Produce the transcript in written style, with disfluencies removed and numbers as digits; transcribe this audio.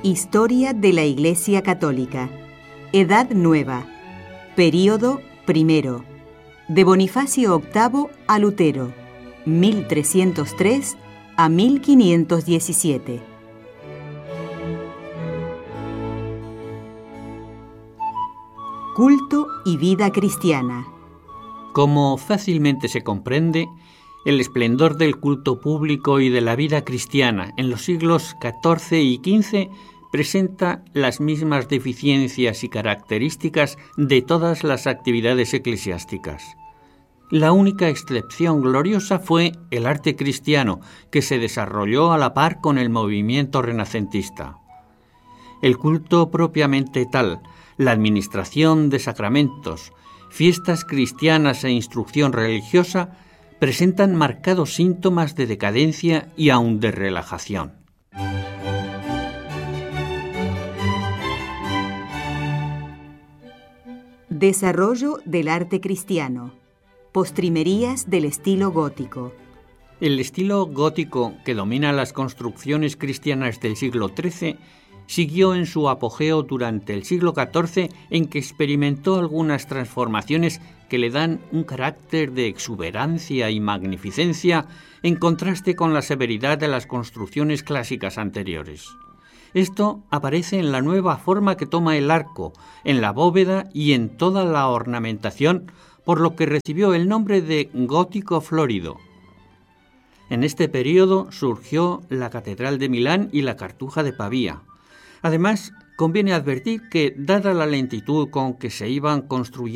Historia de la Iglesia Católica. Edad Nueva. Período primero. De Bonifacio VIII a Lutero, 1303 a 1517. Culto y vida cristiana. Como fácilmente se comprende, el esplendor del culto público y de la vida cristiana en los siglos XIV y XV presenta las mismas deficiencias y características de todas las actividades eclesiásticas. La única excepción gloriosa fue el arte cristiano, que se desarrolló a la par con el movimiento renacentista. El culto propiamente tal, la administración de sacramentos, fiestas cristianas e instrucción religiosa presentan marcados síntomas de decadencia y aun de relajación. Desarrollo del arte cristiano. Postrimerías del estilo gótico. El estilo gótico, que domina las construcciones cristianas del siglo XIII, siguió en su apogeo durante el siglo XIV, en que experimentó algunas transformaciones que le dan un carácter de exuberancia y magnificencia en contraste con la severidad de las construcciones clásicas anteriores. Esto aparece en la nueva forma que toma el arco, en la bóveda y en toda la ornamentación, por lo que recibió el nombre de gótico florido. En este período surgió la Catedral de Milán y la Cartuja de Pavía. Además, conviene advertir que, dada la lentitud con que se iban construyendo